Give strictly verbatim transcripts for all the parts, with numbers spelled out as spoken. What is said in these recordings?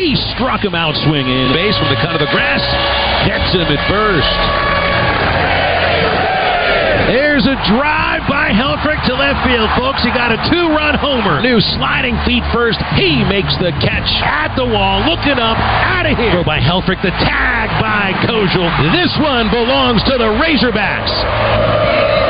He struck him out swinging. Base from the cut of the grass. Gets him at first. There's a drive by Helfrich to left field, folks. He got a two-run homer. New sliding feet first. He makes the catch at the wall. Looking up, out of here. Throw by Helfrich. The tag by Kojal. This one belongs to the Razorbacks.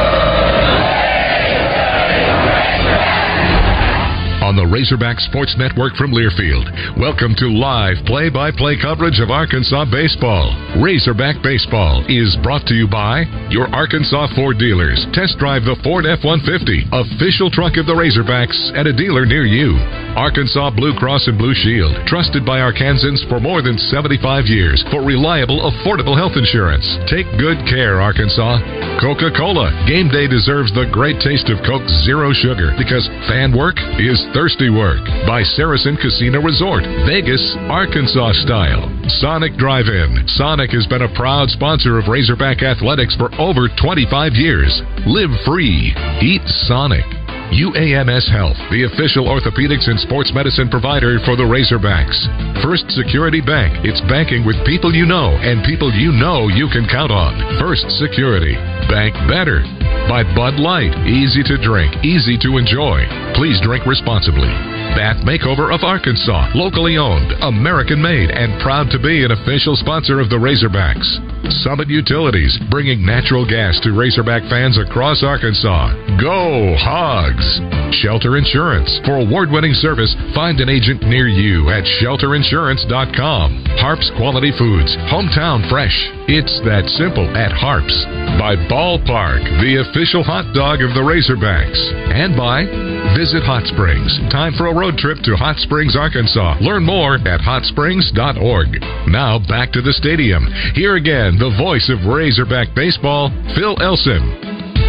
On the Razorback Sports Network from Learfield, welcome to live play-by-play coverage of Arkansas baseball. Razorback Baseball is brought to you by your Arkansas Ford dealers. Test drive the Ford F one fifty, official truck of the Razorbacks, at a dealer near you. Arkansas Blue Cross and Blue Shield, trusted by Arkansans for more than seventy-five years for reliable, affordable health insurance. Take good care, Arkansas. Coca-Cola. Game day deserves the great taste of Coke Zero Sugar, because fan work is thirsty work. By Saracen Casino Resort, Vegas, Arkansas style. Sonic Drive-In. Sonic has been a proud sponsor of Razorback Athletics for over twenty-five years. Live free. Eat Sonic. U A M S Health, the official orthopedics and sports medicine provider for the Razorbacks. First Security Bank. It's banking with people you know and people you know you can count on. First Security. Bank better. By Bud Light. Easy to drink, easy to enjoy. Please drink responsibly. Bath Makeover of Arkansas. Locally owned, American made, and proud to be an official sponsor of the Razorbacks. Summit Utilities, bringing natural gas to Razorback fans across Arkansas. Go Hogs! Shelter Insurance. For award-winning service, find an agent near you at shelter insurance dot com. Harps Quality Foods. Hometown fresh. It's that simple at Harps. By Ballpark, the official hot dog of the Razorbacks. And by Visit Hot Springs. Time for a road trip to Hot Springs, Arkansas. Learn more at hot springs dot org. Now back to the stadium. Here again, the voice of Razorback baseball, Phil Elson.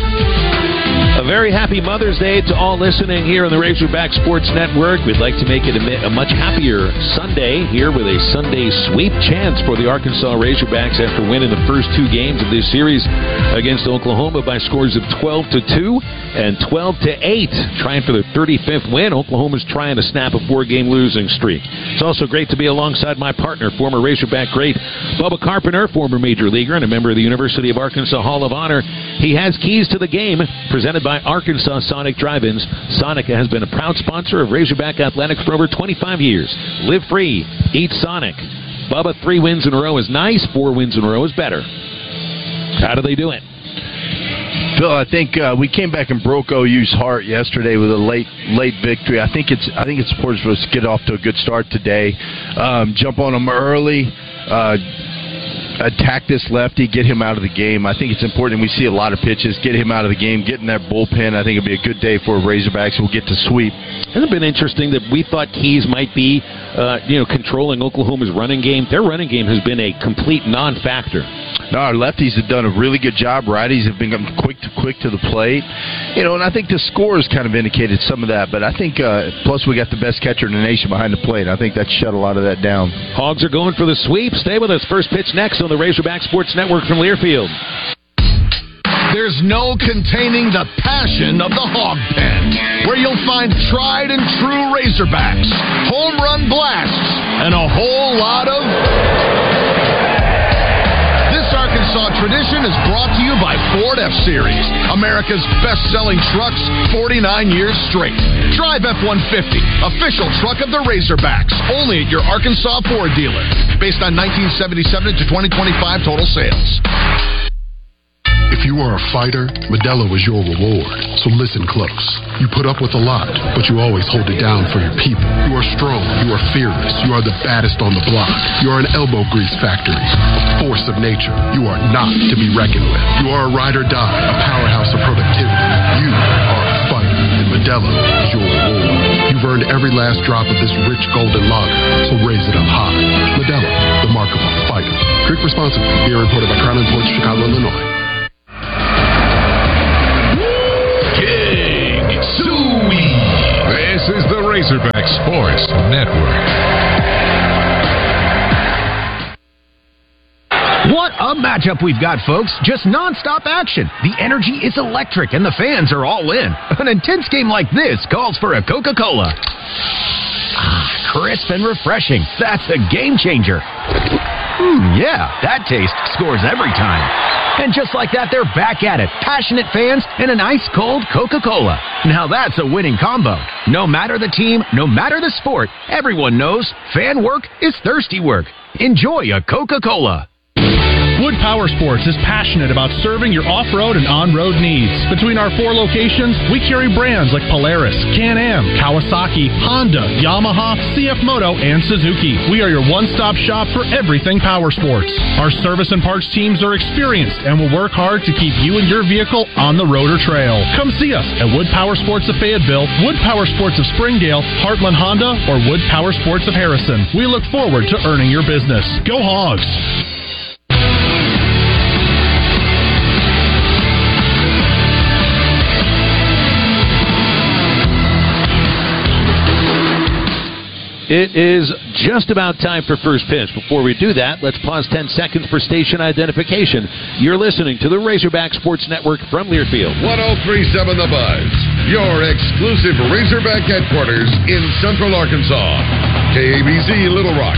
A very happy Mother's Day to all listening here on the Razorback Sports Network. We'd like to make it a, a much happier Sunday here with a Sunday sweep chance for the Arkansas Razorbacks after winning the first two games of this series against Oklahoma by scores of twelve to two and twelve to eight. Trying for their thirty-fifth win. Oklahoma's trying to snap a four-game losing streak. It's also great to be alongside my partner, former Razorback great Bubba Carpenter, former Major Leaguer and a member of the University of Arkansas Hall of Honor. He has keys to the game, presented by Arkansas Sonic Drive-Ins. Sonic has been a proud sponsor of Razorback Athletics for over twenty-five years. Live free. Eat Sonic. Bubba, three wins in a row is nice. Four wins in a row is better. How do they do it? Phil, I think uh, we came back and broke O U's heart yesterday with a late late victory. I think it's I think it's important for us to get off to a good start today. Um, jump on them early. Uh, attack this lefty, get him out of the game. I think it's important. We see a lot of pitches. Get him out of the game, get in that bullpen. I think it'll be a good day for Razorbacks. We'll get to sweep. Hasn't it been interesting that we thought Keys might be, uh, you know, controlling Oklahoma's running game? Their running game has been a complete non-factor. No, our lefties have done a really good job. Righties have been quick to quick to the plate. You know, and I think the scores kind of indicated some of that. But I think, uh, plus we got the best catcher in the nation behind the plate. I think that shut a lot of that down. Hogs are going for the sweep. Stay with us. First pitch next on the Razorback Sports Network from Learfield. There's no containing the passion of the Hog Pen, where you'll find tried and true Razorbacks, home run blasts, and a whole lot of... This Arkansas tradition is brought to you by Ford F-Series, America's best-selling trucks forty-nine years straight. Drive F one fifty, official truck of the Razorbacks, only at your Arkansas Ford dealer. Based on nineteen seventy-seven to twenty twenty-five total sales. If you are a fighter, Modelo is your reward. So listen close. You put up with a lot, but you always hold it down for your people. You are strong. You are fearless. You are the baddest on the block. You are an elbow grease factory, a force of nature. You are not to be reckoned with. You are a ride or die, a powerhouse of productivity. You are a fighter, and Modelo is your reward. You've earned every last drop of this rich golden lager, so raise it up high. Modelo, the mark of a fighter. Drink responsibly. Beer imported by Crown Imports, Chicago, Illinois. This is the Razorback Sports Network. What a matchup we've got, folks. Just nonstop action. The energy is electric and the fans are all in. An intense game like this calls for a Coca-Cola. Ah, crisp and refreshing. That's a game changer. Hmm, yeah, that taste scores every time. And just like that, they're back at it. Passionate fans and an ice-cold Coca-Cola. Now that's a winning combo. No matter the team, no matter the sport, everyone knows fan work is thirsty work. Enjoy a Coca-Cola. Wood Power Sports is passionate about serving your off-road and on-road needs. Between our four locations, we carry brands like Polaris, Can-Am, Kawasaki, Honda, Yamaha, C F Moto, and Suzuki. We are your one-stop shop for everything power sports. Our service and parts teams are experienced and will work hard to keep you and your vehicle on the road or trail. Come see us at Wood Power Sports of Fayetteville, Wood Power Sports of Springdale, Heartland Honda, or Wood Power Sports of Harrison. We look forward to earning your business. Go Hogs! It is just about time for first pitch. Before we do that, let's pause ten seconds for station identification. You're listening to the Razorback Sports Network from Learfield. one oh three point seven The Buzz, your exclusive Razorback headquarters in Central Arkansas. K A B Z Little Rock.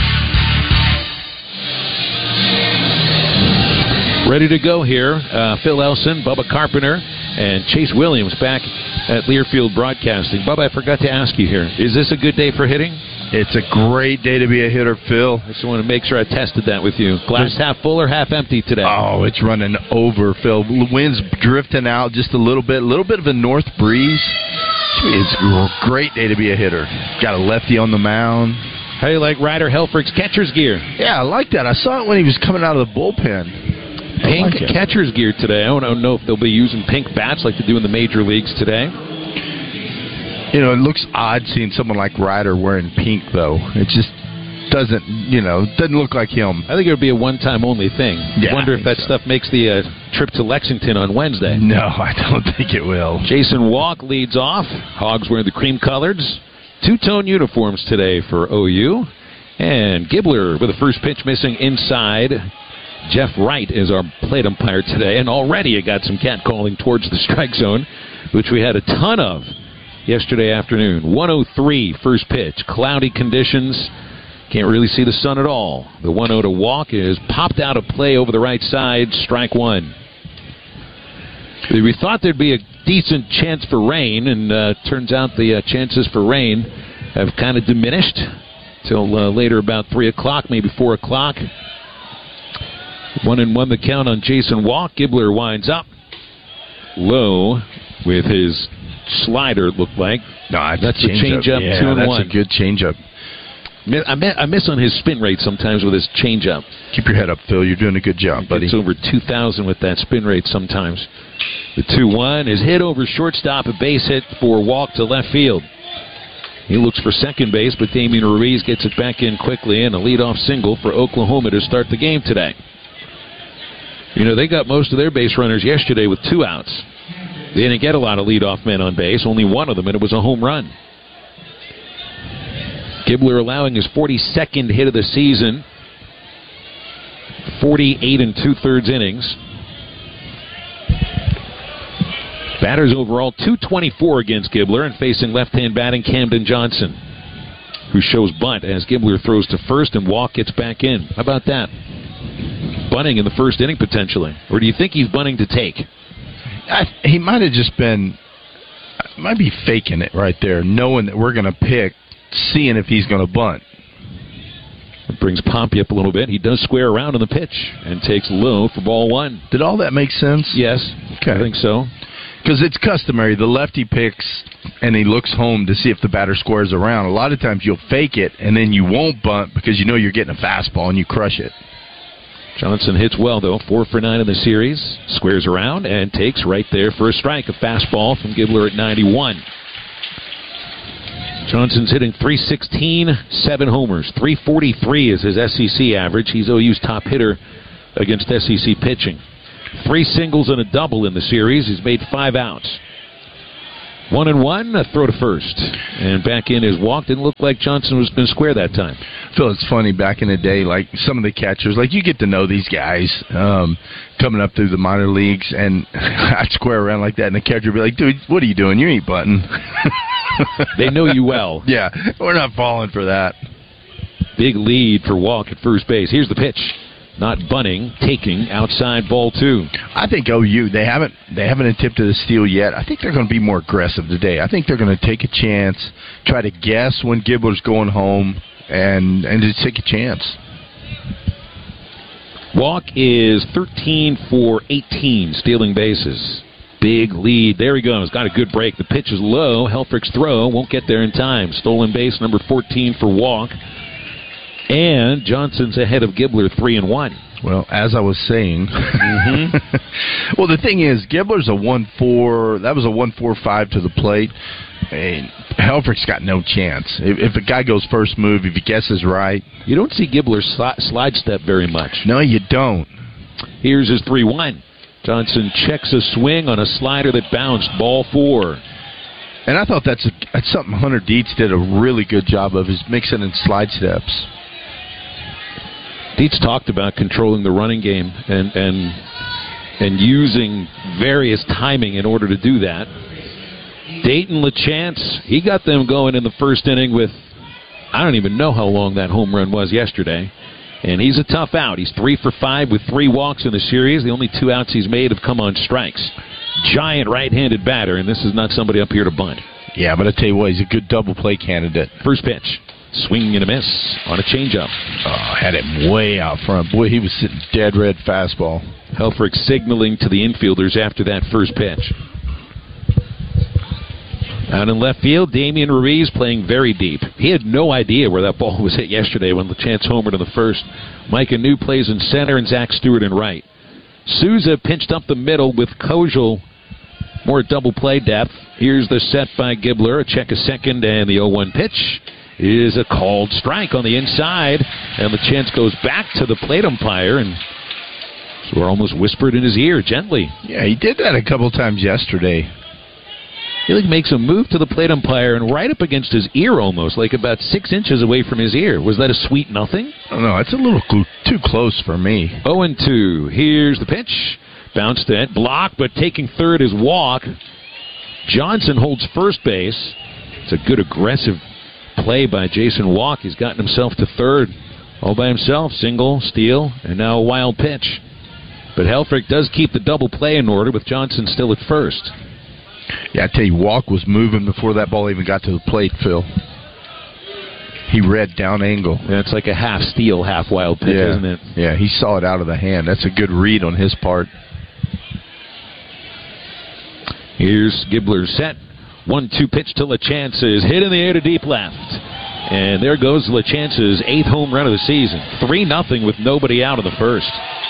Ready to go here. Uh, Phil Elson, Bubba Carpenter, and Chase Williams back at Learfield Broadcasting. Bubba, I forgot to ask you here. Is this a good day for hitting? It's a great day to be a hitter, Phil. I just want to make sure I tested that with you. Glass half full or half empty today? Oh, it's running over, Phil. Wind's drifting out just a little bit. A little bit of a north breeze. It's a great day to be a hitter. Got a lefty on the mound. How do you like Ryder Helfrich's catcher's gear? Yeah, I like that. I saw it when he was coming out of the bullpen. Pink like catcher's gear today. I don't know if they'll be using pink bats like they do in the major leagues today. You know, it looks odd seeing someone like Ryder wearing pink, though. It just doesn't, you know, doesn't look like him. I think it would be a one-time only thing. Yeah, I wonder I if that so. stuff makes the uh, trip to Lexington on Wednesday. No, I don't think it will. Jason Walk leads off. Hogs wearing the cream colors. Two-tone uniforms today for O U. And Gibbler with the first pitch missing inside. Jeff Wright is our plate umpire today. And already it got some catcalling towards the strike zone, which we had a ton of yesterday afternoon. one oh three first pitch. Cloudy conditions. Can't really see the sun at all. The one oh to Walk is popped out of play over the right side. Strike one. We thought there'd be a decent chance for rain, and uh, turns out the uh, chances for rain have kind of diminished till uh, later, about three o'clock, maybe four o'clock. One and one the count on Jason Walk. Gibbler winds up low with his slider, it looked like. No, that's, that's a change up, yeah, two and that's one. a good change-up. I miss, I miss on his spin rate sometimes with his change-up. Keep your head up, Phil. You're doing a good job, buddy. It's over two thousand with that spin rate sometimes. The two one is hit over shortstop, a base hit for Walk to left field. He looks for second base, but Damian Ruiz gets it back in quickly, and a leadoff single for Oklahoma to start the game today. You know, they got most of their base runners yesterday with two outs. They didn't get a lot of leadoff men on base, only one of them, and it was a home run. Gibbler allowing his forty-second hit of the season, forty-eight and two-thirds innings. Batters overall two twenty-four against Gibbler, and facing left-hand batting Camden Johnson, who shows bunt as Gibbler throws to first and Walk gets back in. How about that? Bunting in the first inning potentially. Or do you think he's bunting to take? I, he might have just been, might be faking it right there, knowing that we're going to pick, seeing if he's going to bunt. It brings Pompey up a little bit. He does square around on the pitch and takes low for ball one. Did all that make sense? Yes, okay. I think so. Because it's customary. The lefty picks and he looks home to see if the batter squares around. A lot of times you'll fake it and then you won't bunt because you know you're getting a fastball and you crush it. Johnson hits well, though. Four for nine in the series. Squares around and takes right there for a strike. A fastball from Gibbler at ninety-one. Johnson's hitting three sixteen, seven homers. three forty-three is his S E C average. He's O U's top hitter against S E C pitching. Three singles and a double in the series. He's made five outs. One and one, a throw to first. And back in is Walk. Didn't look like Johnson was going to square that time. Phil, it's funny, back in the day, like some of the catchers, like you get to know these guys um, coming up through the minor leagues, and I'd square around like that, and the catcher would be like, dude, what are you doing? You ain't button. They know you well. Yeah, we're not falling for that. Big lead for Walk at first base. Here's the pitch. Not bunting, taking outside ball two. I think O U, they haven't they haven't attempted a steal yet. I think they're going to be more aggressive today. I think they're going to take a chance, try to guess when Gibbler's going home, and and just take a chance. Walk is thirteen for eighteen, stealing bases. Big lead. There he goes. Got a good break. The pitch is low. Helfrich's throw won't get there in time. Stolen base number fourteen for Walk. And Johnson's ahead of Gibbler, three and one. Well, as I was saying, mm-hmm. well, the thing is, Gibbler's a one four. That was a one four five to the plate. And Helfrich's got no chance. If, if a guy goes first move, if he guesses right, you don't see Gibbler sli- slide step very much. No, you don't. Here's his three one. Johnson checks a swing on a slider that bounced. Ball four. And I thought that's, a, that's something Hunter Dietz did a really good job of, is mixing in slide steps. Dietz talked about controlling the running game and, and and using various timing in order to do that. Dayton LaChance, he got them going in the first inning with, I don't even know how long that home run was yesterday. And he's a tough out. He's three for five with three walks in the series. The only two outs he's made have come on strikes. Giant right-handed batter, and this is not somebody up here to bunt. Yeah, but I tell you what, he's a good double play candidate. First pitch. Swing and a miss on a changeup. Oh, had him way out front. Boy, he was sitting dead red fastball. Helfrich signaling to the infielders after that first pitch. Out in left field, Damian Ruiz playing very deep. He had no idea where that ball was hit yesterday when LaChance homered in the first. Micah New plays in center and Zach Stewart in right. Souza pinched up the middle with Kojal. More double play depth. Here's the set by Gibbler. A check a second, and the oh one pitch is a called strike on the inside, and LaChance goes back to the plate umpire, and so we're almost whispered in his ear gently. Yeah, he did that a couple times yesterday. He like makes a move to the plate umpire and right up against his ear almost, like about six inches away from his ear. Was that a sweet nothing? Oh, no, it's a little cl- too close for me. oh and two. Here's the pitch. Bounced it, blocked, but taking third is Walk. Johnson holds first base. It's a good aggressive play by Jason Walk. He's gotten himself to third all by himself. Single, steal, and now a wild pitch. But Helfrich does keep the double play in order with Johnson still at first. Yeah, I tell you, Walk was moving before that ball even got to the plate, Phil. He read down angle. Yeah, it's like a half steal, half wild pitch, yeah. isn't it? Yeah, he saw it out of the hand. That's a good read on his part. Here's Gibbler's set. one two pitch to LaChance is hit in the air to deep left. And there goes LaChance's eighth home run of the season. three nothing with nobody out of the first.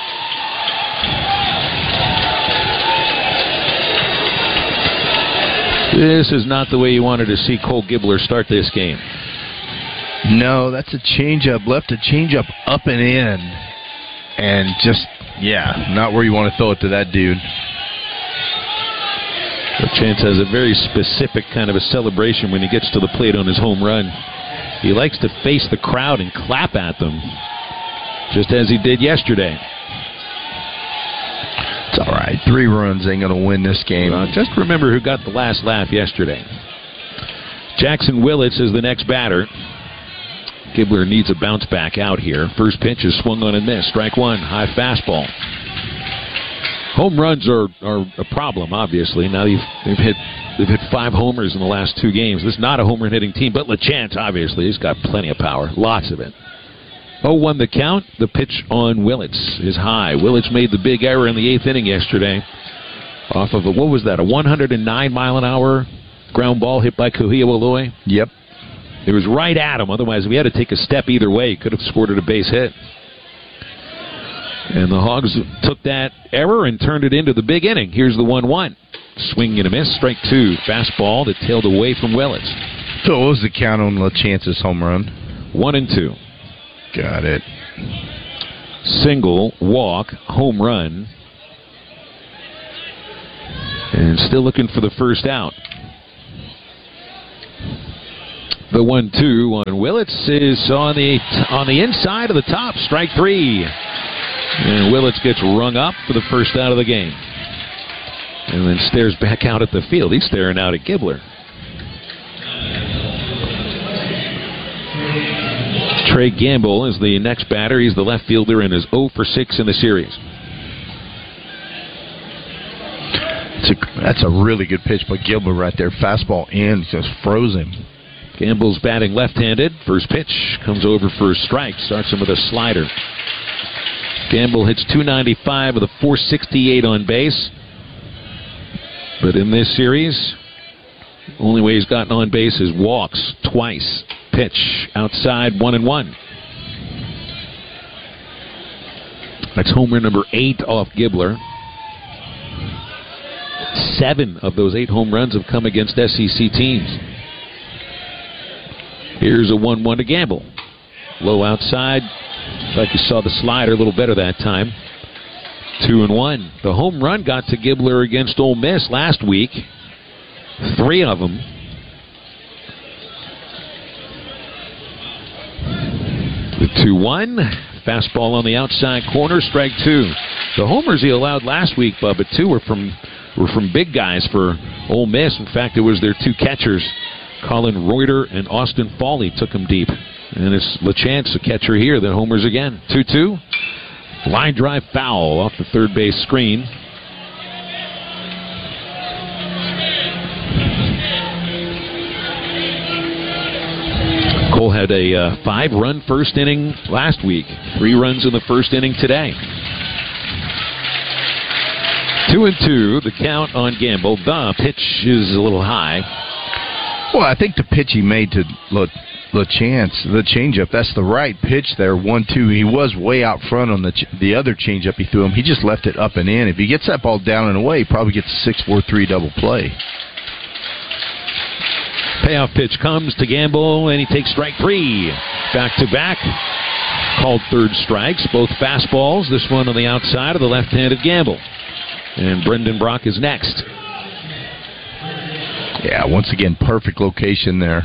This is not the way you wanted to see Cole Gibbler start this game. No, that's a changeup. Left a changeup up and in. And just, yeah, not where you want to throw it to that dude. LaChance has a very specific kind of a celebration when he gets to the plate on his home run. He likes to face the crowd and clap at them, just as he did yesterday. It's all right. Three runs ain't going to win this game. Uh, just remember who got the last laugh yesterday. Jackson Willits is the next batter. Gibbler needs a bounce back out here. First pitch is swung on and missed. Strike one, high fastball. Home runs are, are a problem, obviously. Now they've, they've hit they've hit five homers in the last two games. This is not a home run hitting team, but LaChance, obviously, he's got plenty of power, lots of it. oh one the count. The pitch on Willits is high. Willits made the big error in the eighth inning yesterday off of a, what was that, a one hundred nine mile an hour ground ball hit by Kuhiawaloi? Yep. It was right at him. Otherwise, if he had to take a step either way, he could have scored at a base hit. And the Hogs took that error and turned it into the big inning. Here's the one one. Swing and a miss. Strike two. Fastball that tailed away from Willits. So what was the count on LaChance's home run? One and two. Got it. Single, walk, home run. And still looking for the first out. The one two on Willits is on the on the inside of the top. Strike three. And Willits gets rung up for the first out of the game. And then stares back out at the field. He's staring out at Gibbler. Trey Gamble is the next batter. He's the left fielder and is oh for six in the series. It's a, that's a really good pitch by Gilbert right there. Fastball in, just froze him. Gamble's batting left-handed. First pitch comes over for a strike. Starts him with a slider. Gamble hits two ninety-five with a four sixty-eight on base. But in this series, only way he's gotten on base is walks twice. Pitch outside, one and one. That's homer number eight off Gibbler. Seven of those eight home runs have come against S E C teams. Here's a one one to Gamble. Low outside. Like you saw the slider a little better that time. Two and one. The home run got to Gibbler against Ole Miss last week. Three of them. The two one. Fastball on the outside corner. Strike two. The homers he allowed last week, Bubba, two were from were from big guys for Ole Miss. In fact, it was their two catchers, Colin Reuter and Austin Fawley, took him deep. And it's LaChance, the catcher here, that homers again. two two. Line drive foul off the third base screen. Cole had a uh, five-run first inning last week. Three runs in the first inning today. Two and two, the count on Gamble. The pitch is a little high. Well, I think the pitch he made to La, LaChance, the changeup, that's the right pitch there, one two. He was way out front on the ch- the other changeup he threw him. He just left it up and in. If he gets that ball down and away, he probably gets a six four three double play. Payoff pitch comes to Gamble, and he takes strike three. Back to back. Called third strikes, both fastballs. This one on the outside of the left-handed Gamble. And Brendan Brock is next. Yeah, once again, perfect location there.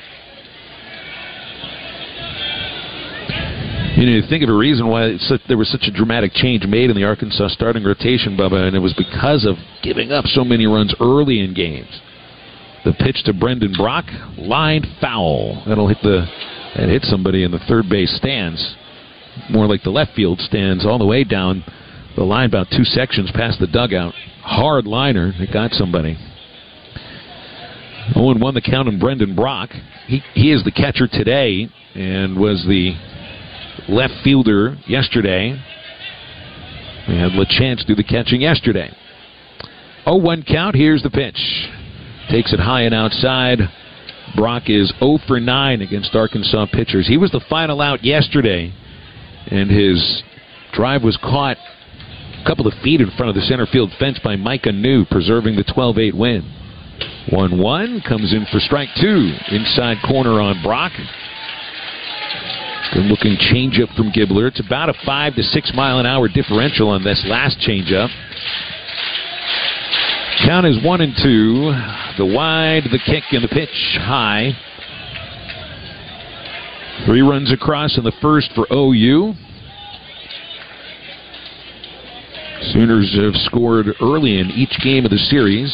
You know, you think of a reason why it's such, there was such a dramatic change made in the Arkansas starting rotation, Bubba, and it was because of giving up so many runs early in games. The pitch to Brendan Brock, lined foul. That'll hit the that hit somebody in the third base stands. More like the left field stands, all the way down the line, about two sections past the dugout. Hard liner. It got somebody. oh and one the count on Brendan Brock. He he is the catcher today and was the left fielder yesterday. We had LaChance do the catching yesterday. oh one count. Here's the pitch. Takes it high and outside. Brock is oh for nine against Arkansas pitchers. He was the final out yesterday, and his drive was caught a couple of feet in front of the center field fence by Micah New, preserving the twelve eight win. one one comes in for strike two. Inside corner on Brock. Good looking changeup from Gibbler. It's about a five to six mile an hour differential on this last changeup. Count is one and two. The wide, the kick, and the pitch high. Three runs across in the first for O U. Sooners have scored early in each game of the series.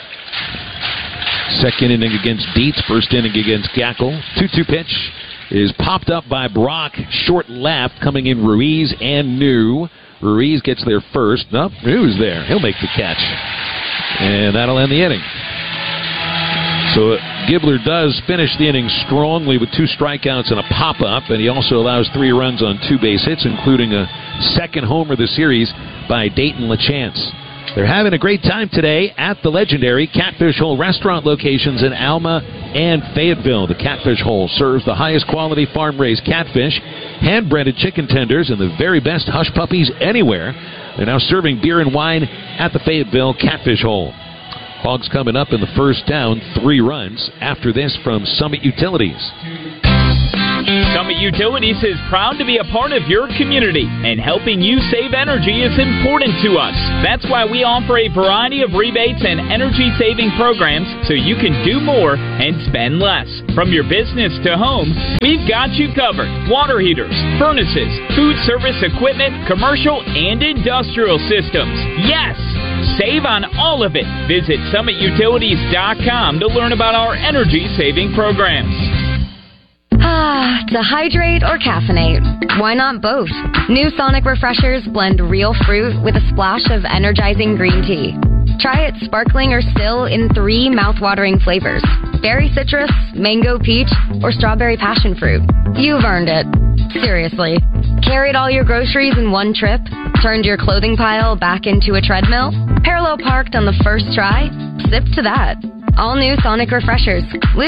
Second inning against Dietz, first inning against Gackle. two two pitch is popped up by Brock. Short left, coming in Ruiz and New. Ruiz gets there first. No, New's there. He'll make the catch. And that'll end the inning. So Gibbler does finish the inning strongly with two strikeouts and a pop-up, and he also allows three runs on two base hits, including a second homer of the series by Dayton LaChance. They're having a great time today at the legendary Catfish Hole restaurant locations in Alma and Fayetteville. The Catfish Hole serves the highest quality farm-raised catfish, hand-breaded chicken tenders, and the very best hush puppies anywhere. They're now serving beer and wine at the Fayetteville Catfish Hole. Hogs coming up in the first down, three runs. After this from Summit Utilities. Summit Utilities is proud to be a part of your community, and helping you save energy is important to us. That's why we offer a variety of rebates and energy-saving programs so you can do more and spend less. From your business to home, we've got you covered. Water heaters, furnaces, food service equipment, commercial and industrial systems. Yes! Save on all of it. Visit summit utilities dot com to learn about our energy-saving programs. Ah, To hydrate or caffeinate? Why not both? New Sonic Refreshers blend real fruit with a splash of energizing green tea. Try it sparkling or still in three mouthwatering flavors: berry citrus, mango peach, or strawberry passion fruit. You've earned it. Seriously. Carried all your groceries in one trip? Turned your clothing pile back into a treadmill? Parallel parked on the first try? Sip to that. All new Sonic Refreshers.